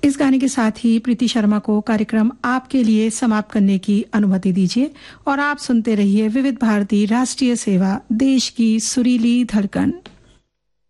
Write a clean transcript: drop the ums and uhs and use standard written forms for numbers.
इस गाने के साथ ही प्रीति शर्मा को कार्यक्रम आपके लिए समाप्त करने की अनुमति दीजिए और आप सुनते रहिए विविध भारती राष्ट्रीय सेवा, देश की सुरीली धड़कन।